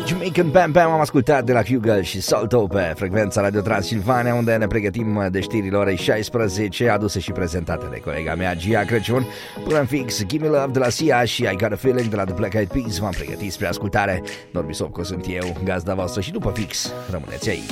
Jamaican Bam Bam am ascultat de la Fugal și Salto pe frecvența Radio Transilvania, unde ne pregătim de știrile orei 16, aduse și prezentate de colega mea Gia Crăciun. Până în fix, Gimme Love de la Sia și I Got a Feeling de la The Black Eyed Peas v-am pregătit spre ascultare. Norbi Sopco sunt eu, gazda voastră, și după fix rămâneți aici.